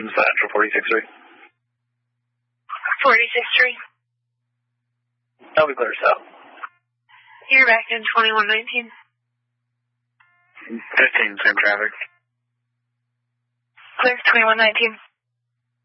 Central 46-3. 46-3. That'll be clear south. You're back in 2119. 15, same traffic. Clear 2119.